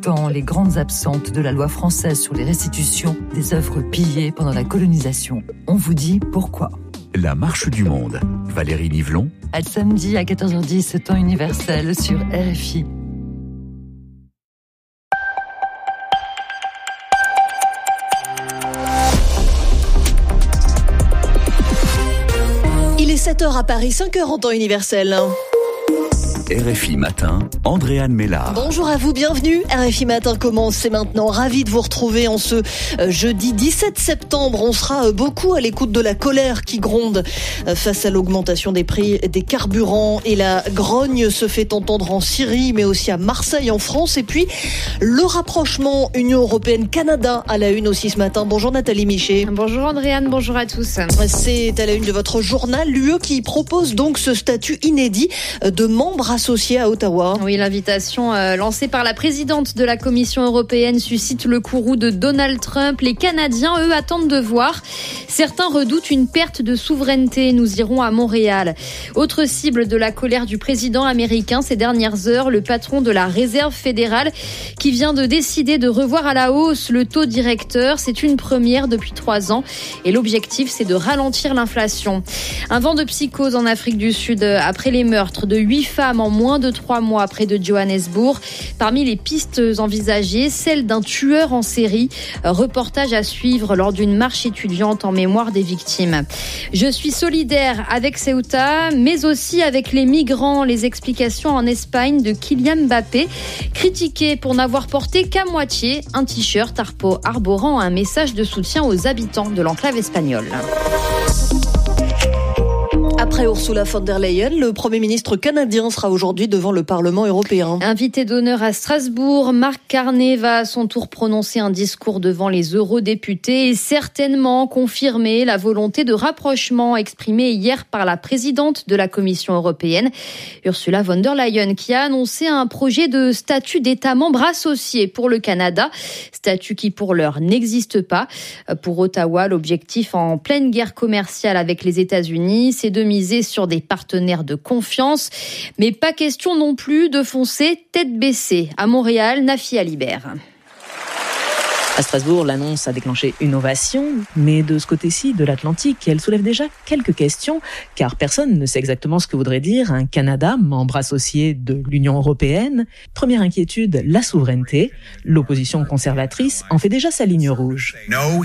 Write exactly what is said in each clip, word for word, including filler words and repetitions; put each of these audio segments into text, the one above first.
longtemps les grandes absentes de la loi française sur les restitutions des œuvres pillées pendant la colonisation. On vous dit pourquoi. La marche du monde. Valérie Livlon. À samedi à quatorze heures dix, temps universel sur R F I. Il est sept heures à Paris, cinq heures en temps universel. R F I Matin, Andréane Mélard. Bonjour à vous, bienvenue. R F I Matin commence, c'est maintenant. Ravi de vous retrouver en ce euh, jeudi dix-sept septembre. On sera euh, beaucoup à l'écoute de la colère qui gronde euh, face à l'augmentation des prix des carburants. Et la grogne se fait entendre en Syrie, mais aussi à Marseille, en France. Et puis, le rapprochement Union Européenne-Canada à la une aussi ce matin. Bonjour Nathalie Michet. Bonjour Andréane, bonjour à tous. C'est à la une de votre journal, l'U E qui propose donc ce statut inédit de membre associé à Ottawa. Oui, l'invitation euh, lancée par la présidente de la Commission européenne suscite le courroux de Donald Trump. Les Canadiens, eux, attendent de voir. Certains redoutent une perte de souveraineté. Nous irons à Montréal. Autre cible de la colère du président américain ces dernières heures, le patron de la Réserve fédérale qui vient de décider de revoir à la hausse le taux directeur. C'est une première depuis trois ans et l'objectif, c'est de ralentir l'inflation. Un vent de psychose en Afrique du Sud après les meurtres de huit femmes en moins de trois mois près de Johannesburg. Parmi les pistes envisagées, celle d'un tueur en série. Reportage à suivre lors d'une marche étudiante en mémoire des victimes. Je suis solidaire avec Ceuta, mais aussi avec les migrants. Les explications en Espagne de Kylian Mbappé, critiqué pour n'avoir porté qu'à moitié un t-shirt arborant un message de soutien aux habitants de l'enclave espagnole. Après Ursula von der Leyen, le Premier ministre canadien sera aujourd'hui devant le Parlement européen. Invité d'honneur à Strasbourg, Mark Carney va à son tour prononcer un discours devant les eurodéputés et certainement confirmer la volonté de rapprochement exprimée hier par la présidente de la Commission européenne, Ursula von der Leyen, qui a annoncé un projet de statut d'État membre associé pour le Canada, statut qui pour l'heure n'existe pas. Pour Ottawa, l'objectif en pleine guerre commerciale avec les États-Unis, c'est de miser sur des partenaires de confiance, mais pas question non plus de foncer tête baissée. À Montréal, Nafi Alibert. À Strasbourg, l'annonce a déclenché une ovation, mais de ce côté-ci de l'Atlantique, elle soulève déjà quelques questions, car personne ne sait exactement ce que voudrait dire un Canada, membre associé de l'Union européenne. Première inquiétude, la souveraineté. L'opposition conservatrice en fait déjà sa ligne rouge.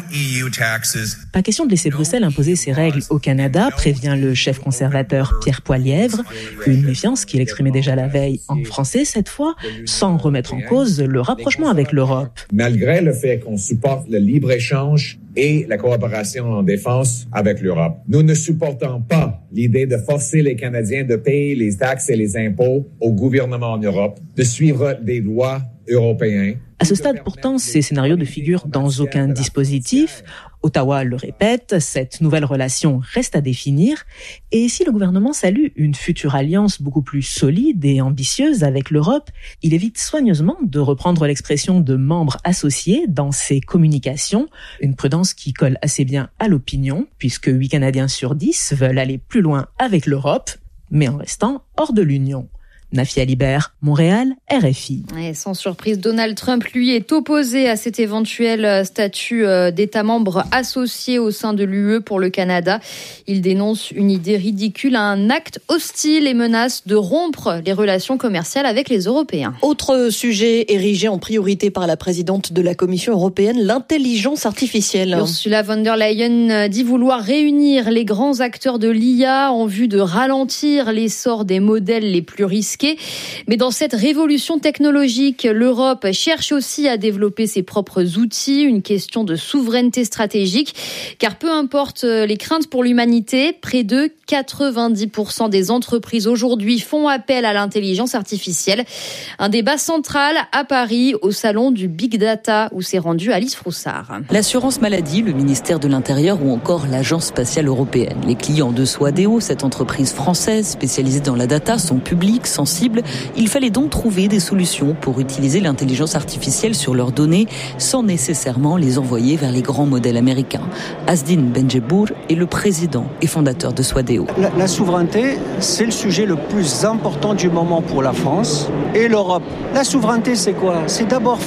Pas question de laisser Bruxelles imposer ses règles au Canada, prévient le chef conservateur Pierre Poilievre. Une méfiance qu'il exprimait déjà la veille en français cette fois, sans remettre en cause le rapprochement avec l'Europe. Malgré le fait qu'on supporte le libre-échange et la coopération en défense avec l'Europe. Nous ne supportons pas l'idée de forcer les Canadiens de payer les taxes et les impôts au gouvernement en Europe, de suivre des lois européens. À ce stade, pourtant, ces scénarios ne figurent dans aucun dispositif. Ottawa le répète, cette nouvelle relation reste à définir. Et si le gouvernement salue une future alliance beaucoup plus solide et ambitieuse avec l'Europe, il évite soigneusement de reprendre l'expression de membre associé dans ses communications. Une prudence qui colle assez bien à l'opinion, puisque huit Canadiens sur dix veulent aller plus loin avec l'Europe, mais en restant hors de l'Union. Nafi Alibert, Montréal, R F I. Et sans surprise, Donald Trump, lui, est opposé à cet éventuel statut d'État membre associé au sein de l'U E pour le Canada. Il dénonce une idée ridicule, un acte hostile et menace de rompre les relations commerciales avec les Européens. Autre sujet érigé en priorité par la présidente de la Commission européenne, l'intelligence artificielle. Ursula von der Leyen dit vouloir réunir les grands acteurs de l'I A en vue de ralentir l'essor des modèles les plus risqués. Mais dans cette révolution technologique, l'Europe cherche aussi à développer ses propres outils, une question de souveraineté stratégique, car peu importe les craintes pour l'humanité, près de quatre-vingt-dix pour cent des entreprises aujourd'hui font appel à l'intelligence artificielle. Un débat central à Paris, au salon du Big Data, où s'est rendue Alice Froussard. L'assurance maladie, le ministère de l'Intérieur ou encore l'Agence spatiale européenne. Les clients de Swadeo, cette entreprise française spécialisée dans la data, sont publics, sensibles. Il fallait donc trouver des solutions pour utiliser l'intelligence artificielle sur leurs données sans nécessairement les envoyer vers les grands modèles américains. Asdin Benjebour est le président et fondateur de Swadeo. La, la souveraineté, c'est le sujet le plus important du moment pour la France et l'Europe. La souveraineté, c'est quoi ? C'est d'abord